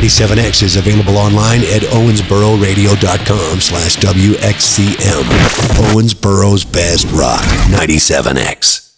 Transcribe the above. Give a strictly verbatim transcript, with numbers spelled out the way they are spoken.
ninety-seven X is available online at owensboro radio dot com slash W X C M. Owensboro's best rock, ninety-seven X.